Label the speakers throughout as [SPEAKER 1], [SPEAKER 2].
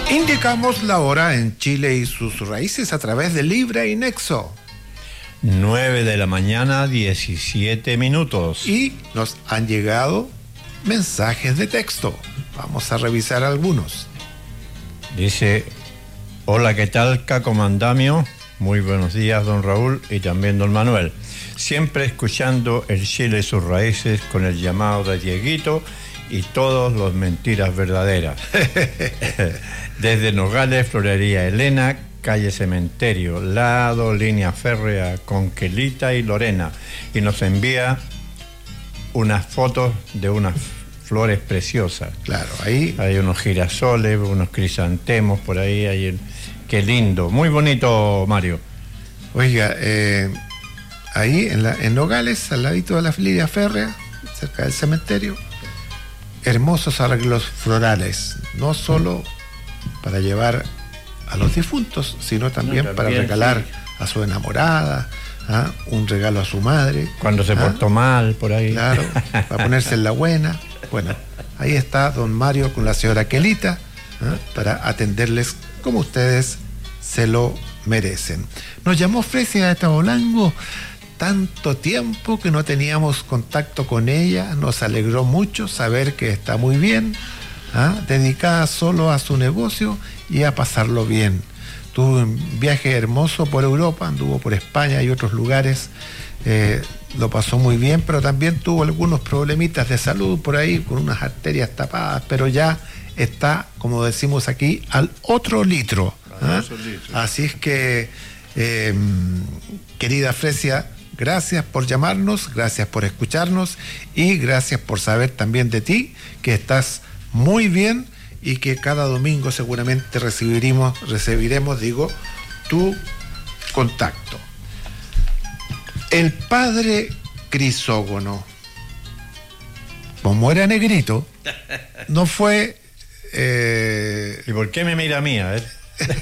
[SPEAKER 1] Indicamos la hora en Chile y sus raíces a través de Libre y Nexo.
[SPEAKER 2] 9 de la mañana, 17 minutos.
[SPEAKER 1] Y nos han llegado mensajes de texto. Vamos a revisar algunos.
[SPEAKER 2] Dice: hola, ¿qué tal, Caco Mandamio? Muy buenos días, don Raúl y también don Manuel. Siempre escuchando el Chile y sus raíces con el llamado de Dieguito y todos los mentiras verdaderas. Desde Nogales, Florería Elena, calle Cementerio, lado línea férrea con Quelita y Lorena. Y nos envía unas fotos de unas flores preciosas.
[SPEAKER 1] Claro, ahí
[SPEAKER 2] hay unos girasoles, unos crisantemos por ahí. Qué lindo, muy bonito, Mario.
[SPEAKER 1] Oiga, ahí en Nogales, al ladito de la línea férrea, cerca del cementerio, hermosos arreglos florales, no solo para llevar a los difuntos, sino también para regalar a su enamorada, un regalo a su madre.
[SPEAKER 2] Cuando se portó mal, por ahí.
[SPEAKER 1] Claro, para ponerse en la buena. Bueno, ahí está don Mario con la señora Quelita, para atenderles como ustedes se lo merecen. Nos llamó Fresia de Tabolango, tanto tiempo que no teníamos contacto con ella, nos alegró mucho saber que está muy bien, dedicada solo a su negocio y a pasarlo bien. Tuvo un viaje hermoso por Europa, anduvo por España y otros lugares, lo pasó muy bien, pero también tuvo algunos problemitas de salud por ahí, con unas arterias tapadas, pero ya está, como decimos aquí, al otro litro. Así es que, querida Fresia, gracias por llamarnos, gracias por escucharnos y gracias por saber también de ti, que estás muy bien y que cada domingo seguramente recibiremos, tu contacto. El padre Crisógono, como era negrito, no fue...
[SPEAKER 2] ¿Y por qué me mira a mí? A ver.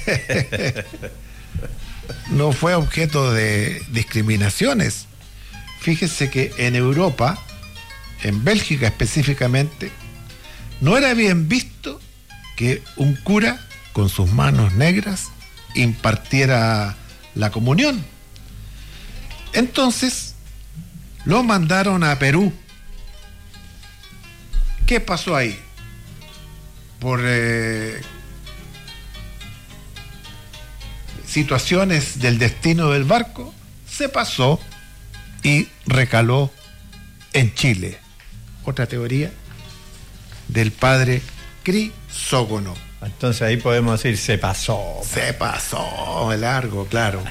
[SPEAKER 1] No fue objeto de discriminaciones. Fíjese que en Europa, en Bélgica específicamente, no era bien visto que un cura con sus manos negras impartiera la comunión. Entonces lo mandaron a Perú. ¿Qué pasó ahí? Por situaciones del destino del barco, se pasó y recaló en Chile. Otra teoría del padre Crisógono.
[SPEAKER 2] Entonces ahí podemos decir, se pasó
[SPEAKER 1] de largo, claro.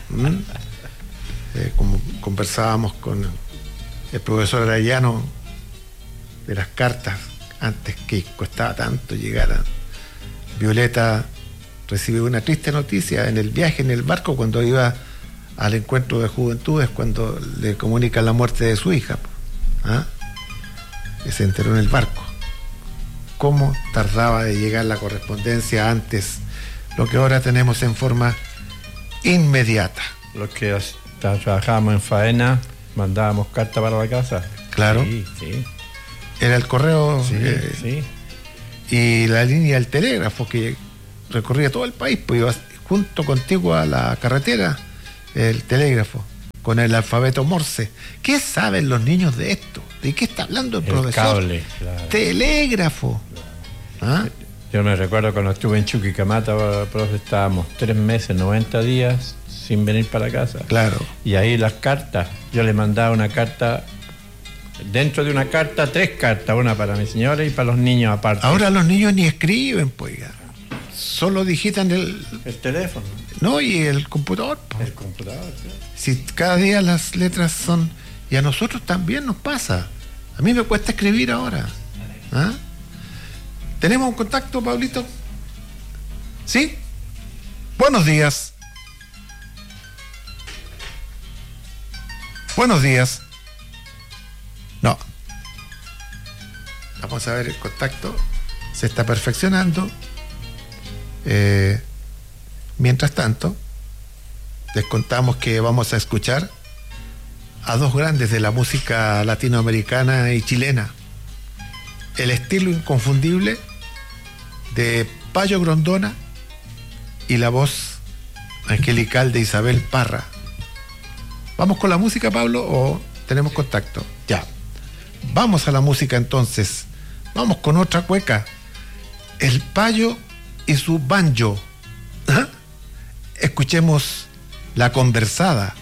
[SPEAKER 1] Como conversábamos con el profesor Arellano de las cartas, antes que costaba tanto llegar a Violeta, recibió una triste noticia en el viaje en el barco cuando iba al encuentro de juventudes, cuando le comunican la muerte de su hija, que se enteró en el barco. Cómo tardaba de llegar la correspondencia antes, lo que ahora tenemos en forma inmediata.
[SPEAKER 2] Los que trabajábamos en faena, mandábamos carta para la casa.
[SPEAKER 1] Claro.
[SPEAKER 2] Sí.
[SPEAKER 1] Era el correo,
[SPEAKER 2] sí.
[SPEAKER 1] Y la línea del telégrafo que recorría todo el país, pues iba junto contigo a la carretera, el telégrafo, con el alfabeto Morse. ¿Qué saben los niños de esto? ¿De qué está hablando el profesor?
[SPEAKER 2] Cable, claro.
[SPEAKER 1] Telégrafo.
[SPEAKER 2] Yo me recuerdo cuando estuve en Chuquicamata, profe, estábamos 3 meses, 90 días sin venir para casa.
[SPEAKER 1] Claro.
[SPEAKER 2] Y ahí las cartas, yo le mandaba una carta, dentro de una carta, 3 cartas, una para mi señora y para los niños aparte.
[SPEAKER 1] Ahora los niños ni escriben, pues ya. Solo digitan el
[SPEAKER 2] teléfono.
[SPEAKER 1] No, y el computador.
[SPEAKER 2] El computador,
[SPEAKER 1] sí. Si cada día las letras son... Y a nosotros también nos pasa. A mí me cuesta escribir ahora. ¿Tenemos un contacto, Pablito? ¿Sí? Buenos días. Buenos días. No. Vamos a ver el contacto. Se está perfeccionando. Mientras tanto, les contamos que vamos a escuchar a 2 grandes de la música latinoamericana y chilena. El estilo inconfundible de Payo Grondona y la voz angelical de Isabel Parra. ¿Vamos con la música, Pablo, o tenemos contacto? Ya. Vamos a la música entonces. Vamos con otra cueca. El payo y su banjo. ¿Ah? Escuchemos La Conversada.